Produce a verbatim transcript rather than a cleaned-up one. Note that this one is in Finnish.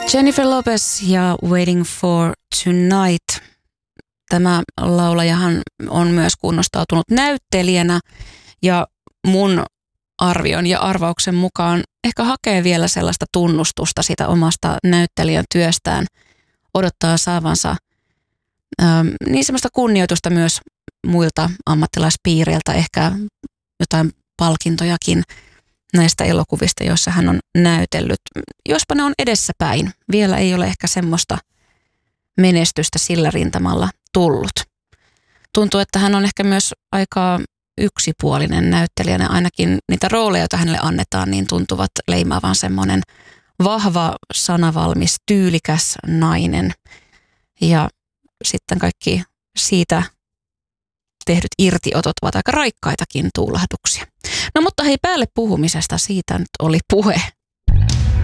Jennifer Lopez ja Waiting for Tonight. Tämä laulajahan on myös kunnostautunut näyttelijänä ja mun arvion ja arvauksen mukaan ehkä hakee vielä sellaista tunnustusta sitä omasta näyttelijän työstään, odottaa saavansa ähm, niin semmoista kunnioitusta myös muilta ammattilaispiireiltä, ehkä jotain palkintojakin näistä elokuvista, joissa hän on näytellyt. Jospa ne on edessäpäin. Vielä ei ole ehkä semmoista menestystä sillä rintamalla tullut. Tuntuu, että hän on ehkä myös aika yksipuolinen näyttelijänä. Ainakin niitä rooleja, joita hänelle annetaan, niin tuntuvat leimaavan semmoinen vahva, sanavalmis, tyylikäs nainen. Ja sitten kaikki siitä tehdyt irtiotot ovat aika raikkaitakin tuulahduksia. No mutta hei, päälle puhumisesta siitä nyt oli puhe.